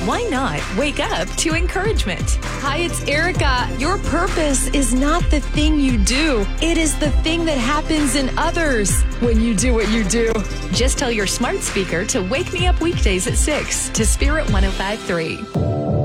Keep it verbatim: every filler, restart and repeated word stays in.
Why not wake up to encouragement? Hi, it's Erica. Your purpose is not the thing you do. It is the thing that happens in others when you do what you do. Just tell your smart speaker to wake me up weekdays at six to Spirit one oh five point three.